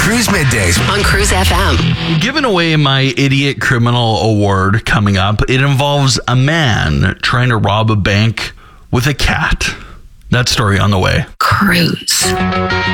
Cruise Middays on Cruise FM. Giving away my Idiot Criminal Award coming up. It involves a man trying to rob a bank with a cat. That story on the way. Cruise.